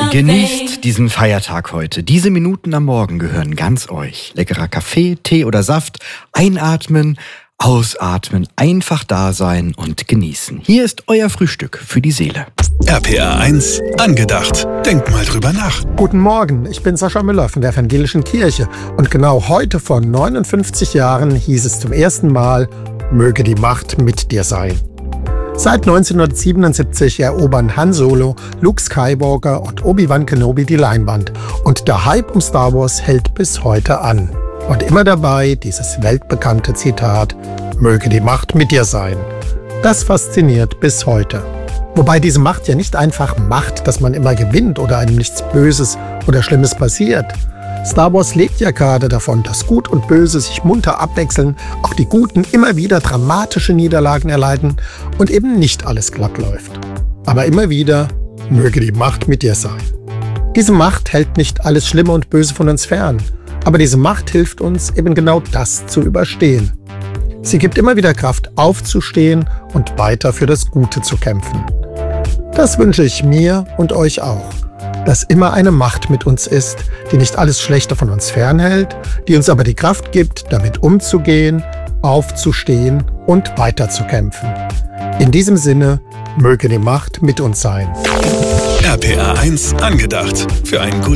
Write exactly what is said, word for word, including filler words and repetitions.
Genießt diesen Feiertag heute. Diese Minuten am Morgen gehören ganz euch. Leckerer Kaffee, Tee oder Saft. Einatmen, ausatmen, einfach da sein und genießen. Hier ist euer Frühstück für die Seele. R P R eins angedacht. Denkt mal drüber nach. Guten Morgen, ich bin Sascha Müller von der Evangelischen Kirche. Und genau heute vor neunundfünfzig Jahren hieß es zum ersten Mal, möge die Macht mit dir sein. Seit neunzehnhundertsiebenundsiebzig erobern Han Solo, Luke Skywalker und Obi-Wan Kenobi die Leinwand. Und der Hype um Star Wars hält bis heute an. Und immer dabei dieses weltbekannte Zitat, möge die Macht mit dir sein. Das fasziniert bis heute. Wobei diese Macht ja nicht einfach macht, dass man immer gewinnt oder einem nichts Böses oder Schlimmes passiert. Star Wars lebt ja gerade davon, dass Gut und Böse sich munter abwechseln, auch die Guten immer wieder dramatische Niederlagen erleiden und eben nicht alles glatt läuft. Aber immer wieder, möge die Macht mit dir sein. Diese Macht hält nicht alles Schlimme und Böse von uns fern, aber diese Macht hilft uns, eben genau das zu überstehen. Sie gibt immer wieder Kraft, aufzustehen und weiter für das Gute zu kämpfen. Das wünsche ich mir und euch auch. Dass immer eine Macht mit uns ist, die nicht alles Schlechte von uns fernhält, die uns aber die Kraft gibt, damit umzugehen, aufzustehen und weiterzukämpfen. In diesem Sinne, möge die Macht mit uns sein. R P R eins angedacht. Für einen guten